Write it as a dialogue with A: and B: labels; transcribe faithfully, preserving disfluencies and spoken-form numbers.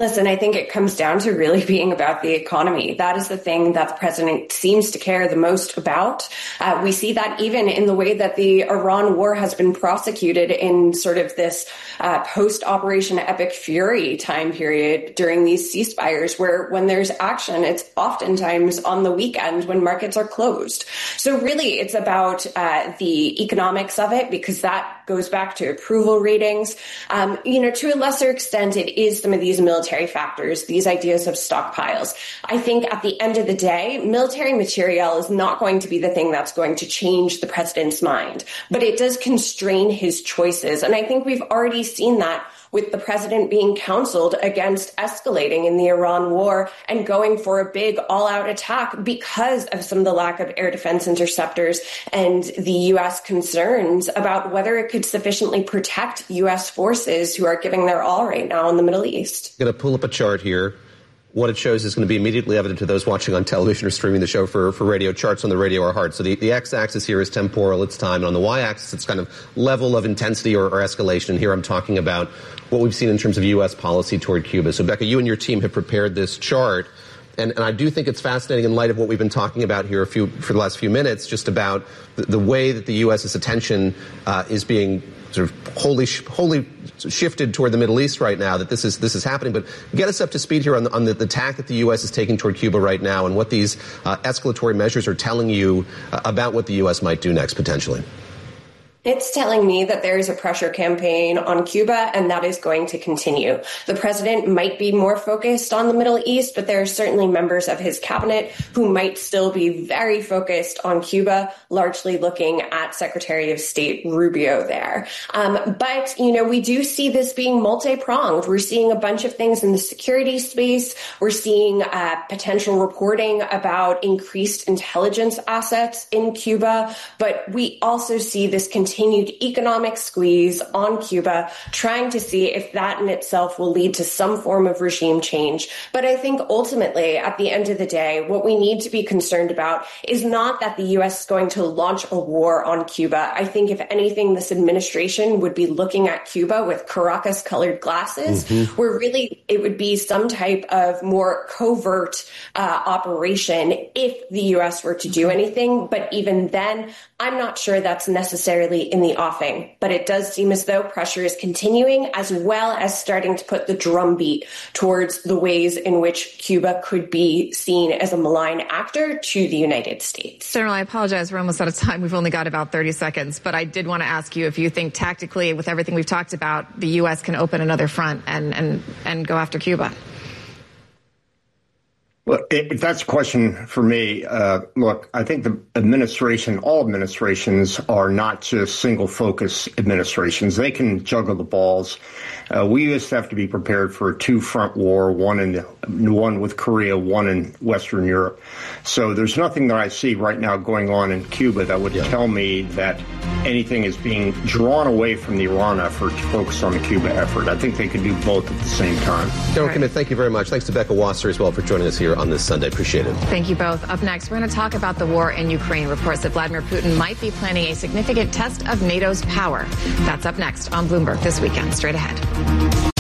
A: Listen, I think it comes down to really being about the economy. That is the thing that the president seems to care the most about. Uh, we see that even in the way that the Iran war has been prosecuted in sort of this uh, post-Operation Epic Fury time period during these ceasefires, where when there's action, it's oftentimes on the weekend when markets are closed. So really, it's about uh, the economics of it, because that goes back to approval ratings. Um, you know, to a lesser extent, it is some of these military factors, these ideas of stockpiles. I think at the end of the day, military material is not going to be the thing that's going to change the president's mind, but it does constrain his choices. And I think we've already seen that with the president being counseled against escalating in the Iran war and going for a big all-out attack because of some of the lack of air defense interceptors and the U S concerns about whether it could sufficiently protect U S forces who are giving their all right now in the Middle East.
B: I'm going to pull up a chart here. What it shows is going to be immediately evident to those watching on television or streaming the show for, for radio. Charts on the radio are hard. So the, the x-axis here is temporal, it's time. And on the y-axis, it's kind of level of intensity or, or escalation. Here I'm talking about what we've seen in terms of U S policy toward Cuba. So, Becca, you and your team have prepared this chart. And, and I do think it's fascinating in light of what we've been talking about here a few, for the last few minutes, just about the, the way that the U S's attention uh, is being sort of wholly, wholly shifted toward the Middle East right now, that this is this is happening. But get us up to speed here on the, on the, the tack that the U S is taking toward Cuba right now and what these uh, escalatory measures are telling you uh, about what the U S might do next, potentially.
A: It's telling me that there is a pressure campaign on Cuba, and that is going to continue. The president might be more focused on the Middle East, but there are certainly members of his cabinet who might still be very focused on Cuba, largely looking at Secretary of State Rubio there. Um, but, you know, we do see this being multi-pronged. We're seeing a bunch of things in the security space. We're seeing uh, potential reporting about increased intelligence assets in Cuba, but we also see this continuing continued economic squeeze on Cuba, trying to see if that in itself will lead to some form of regime change. But I think ultimately, at the end of the day, what we need to be concerned about is not that the U S is going to launch a war on Cuba. I think, if anything, this administration would be looking at Cuba with Caracas-colored glasses, mm-hmm. where really it would be some type of more covert uh, operation if the U S were to do anything. But even then, I'm not sure that's necessarily in the offing, but it does seem as though pressure is continuing, as well as starting to put the drumbeat towards the ways in which Cuba could be seen as a malign actor to the United States.
C: General, I apologize. We're almost out of time. We've only got about thirty seconds, but I did want to ask you if you think tactically, with everything we've talked about, the U S can open another front and, and, and go after Cuba.
D: Well, if that's a question for me, uh, look, I think the administration, all administrations are not just single-focus administrations. They can juggle the balls. Uh, we just have to be prepared for a two-front war, one in one with Korea, one in Western Europe. So there's nothing that I see right now going on in Cuba that would yeah. tell me that anything is being drawn away from the Iran effort to focus on the Cuba effort. I think they could do both at the same time.
B: General right. Kimmett, thank you very much. Thanks to Becca Wasser as well for joining us here on this Sunday. Appreciate it.
C: Thank you both. Up next, we're going to talk about the war in Ukraine. Reports that Vladimir Putin might be planning a significant test of NATO's power. That's up next on Bloomberg This Weekend. Straight ahead.